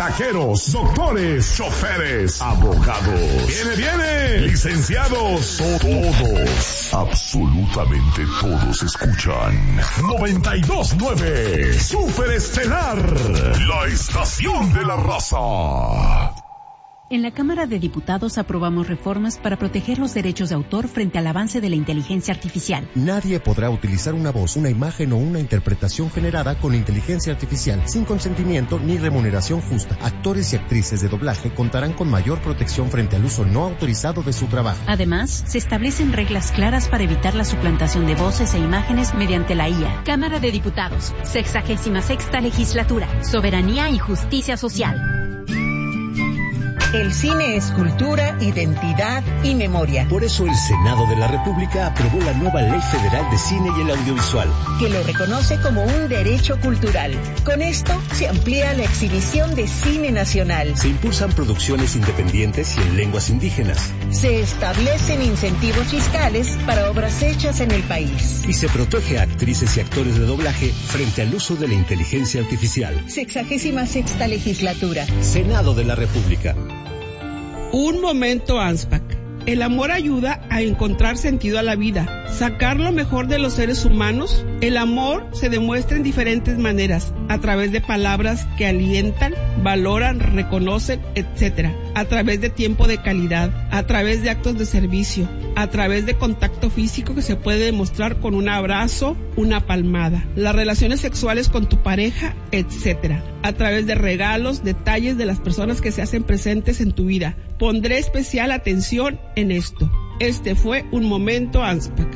taqueros, doctores, choferes, abogados. ¡Viene! Licenciados, todos, absolutamente todos escuchan 92.9 Super Estelar, la estación de la raza. En la Cámara de Diputados aprobamos reformas para proteger los derechos de autor frente al avance de la inteligencia artificial. Nadie podrá utilizar una voz, una imagen o una interpretación generada con inteligencia artificial sin consentimiento ni remuneración justa. Actores y actrices de doblaje contarán con mayor protección frente al uso no autorizado de su trabajo. Además, se establecen reglas claras para evitar la suplantación de voces e imágenes mediante la IA. Cámara de Diputados, 66ª Legislatura, Soberanía y Justicia Social. El cine es cultura, identidad y memoria. Por eso el Senado de la República aprobó la nueva Ley Federal de Cine y el Audiovisual, que lo reconoce como un derecho cultural. Con esto se amplía la exhibición de cine nacional. Se impulsan producciones independientes y en lenguas indígenas. Se establecen incentivos fiscales para obras hechas en el país. Y se protege a actrices y actores de doblaje frente al uso de la inteligencia artificial. 66ª Legislatura. Senado de la República. Un momento ANSPAC. El amor ayuda a encontrar sentido a la vida, sacar lo mejor de los seres humanos. El amor se demuestra en diferentes maneras, a través de palabras que alientan, valoran, reconocen, etc. A través de tiempo de calidad, a través de actos de servicio, a través de contacto físico que se puede demostrar con un abrazo, una palmada, las relaciones sexuales con tu pareja, etc. A través de regalos, detalles de las personas que se hacen presentes en tu vida. Pondré especial atención en esto. Este fue un momento ANSPAC.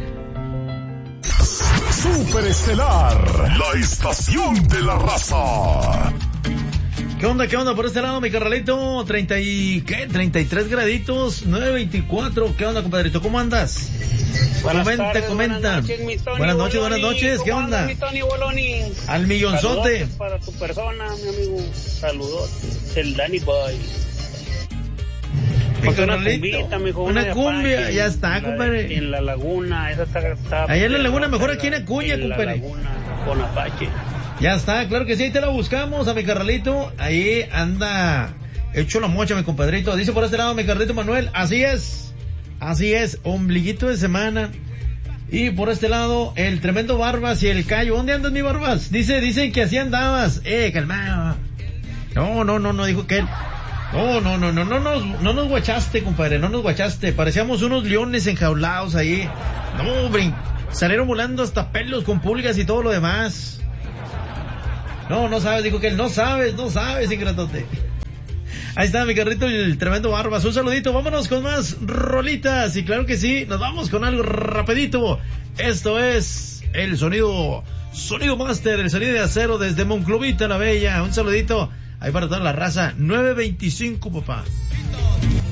Super Estelar, la estación de la raza. ¿Qué onda por este lado, mi carnalito? 33 graditos, 9:24. ¿Qué onda, compadrito? ¿Cómo andas? Comenta. Buenas noches, ¿qué onda? Mi Tony Boloni. Al millonzote. Saludos para tu persona, mi amigo. Saludos. El Danny Boy. Una cumbia, ya está, compadre. En la laguna, esa está allá en la laguna, mejor aquí en Acuña, compadre. En la laguna, con Apache. Ya está, claro que sí, ahí te la buscamos a mi carnalito. Ahí anda hecho la mocha, mi compadrito. Dice por este lado mi carnalito Manuel, así es, ombliguito de semana. Y por este lado, el tremendo Barbas y el Cayo. ¿Dónde andas, mi Barbas? Dicen que así andabas. Calmado. No, dijo que él. No nos guachaste, compadre, no nos guachaste. Parecíamos unos leones enjaulados ahí. No, hombre, salieron volando hasta pelos con pulgas y todo lo demás. No sabes, dijo que él, no sabes, ingratote. Ahí está mi carrito, el tremendo Barbas. Un saludito, vámonos con más rolitas. Y claro que sí, nos vamos con algo rapidito. Esto es el sonido máster, el sonido de acero desde Monclovita la Bella. Un saludito ahí para toda la raza. 9:25, papá.